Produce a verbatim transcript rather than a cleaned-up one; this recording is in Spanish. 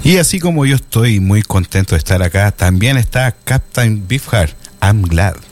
Y así como yo estoy muy contento de estar acá, también está Captain Beefheart. I'm glad.